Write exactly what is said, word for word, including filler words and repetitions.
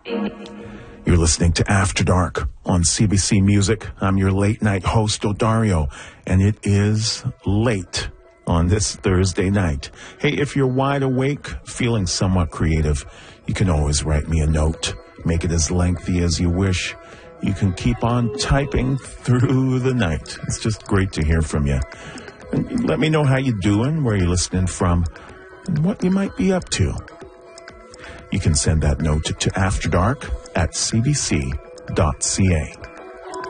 You're listening to After Dark on C B C Music. I'm your late night host, Odario, and it is late on this Thursday night. Hey, if you're wide awake, feeling somewhat creative, you can always write me a note. Make it as lengthy as you wish. You can keep on typing through the night. It's just great to hear from you. And let me know how you're doing, where you're listening from, and what you might be up to. You can send that note to After Dark at c b c dot c a.